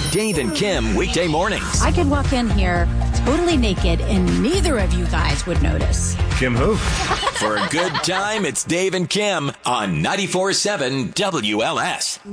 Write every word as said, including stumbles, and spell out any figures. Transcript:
Dave and Kim weekday mornings. I could walk in here totally naked and neither of you guys would notice. Kim who? For a good time, it's Dave and Kim on ninety-four point seven W L S.